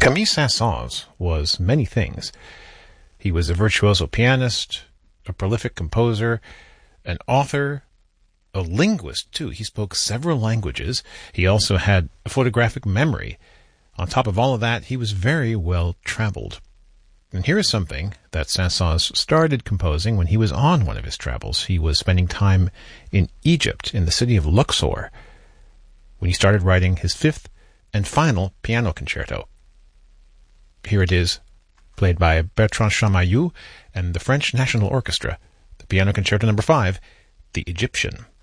Camille Saint-Saëns was many things. He was a virtuoso pianist, a prolific composer, an author, a linguist, too. He spoke several languages. He also had a photographic memory. On top of all of that, he was very well traveled. And here is something that Saint-Saëns started composing when he was on one of his travels. He was spending time in Egypt, in the city of Luxor, when he started writing his fifth and final piano concerto. Here it is, played by Bertrand Chamayou and the French National Orchestra, the Piano Concerto No. 5, The Egyptian.